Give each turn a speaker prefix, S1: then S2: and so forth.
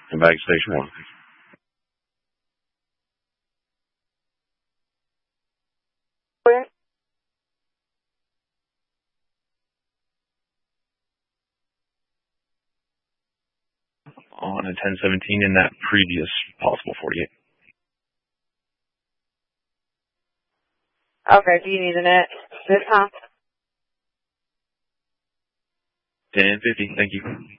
S1: And back to station 1. On a 1017 in that previous possible 48.
S2: Okay, do you need a net this time?
S1: 1050, thank you.